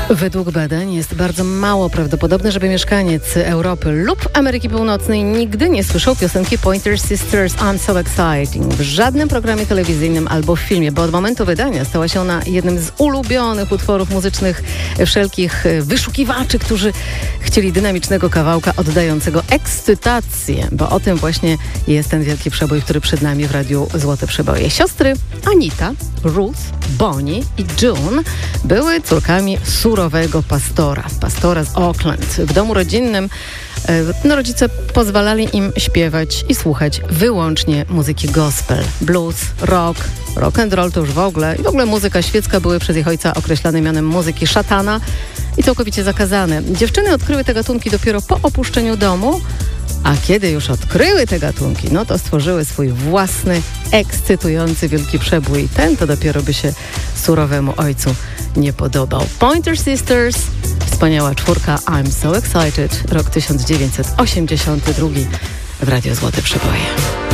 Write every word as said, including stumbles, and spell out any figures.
Według badań jest bardzo mało prawdopodobne, żeby mieszkaniec Europy lub Ameryki Północnej nigdy nie słyszał piosenki Pointer Sisters I'm So Exciting w żadnym programie telewizyjnym albo w filmie, bo od momentu wydania stała się ona jednym z ulubionych utworów muzycznych wszelkich wyszukiwaczy, którzy chcieli dynamicznego kawałka oddającego ekscytację, bo o tym właśnie jest ten wielki przebój, który przed nami w Radiu Złote Przeboje. Siostry Anita, Ruth, Bonnie i June były córkami surowego pastora, pastora z Oakland. W domu rodzinnym no, rodzice pozwalali im śpiewać i słuchać wyłącznie muzyki gospel, blues, rock, rock and roll to już w ogóle i w ogóle muzyka świecka były przez ich ojca określane mianem muzyki szatana i całkowicie zakazane. Dziewczyny odkryły te gatunki dopiero po opuszczeniu domu, a kiedy już odkryły te gatunki, no to stworzyły swój własny, ekscytujący wielki przebój. Ten to dopiero by się surowemu ojcu nie podobał. Pointer Sisters, wspaniała czwórka I'm So Excited, rok tysiąc dziewięćset osiemdziesiąty drugi w Radiu Złote Przeboje.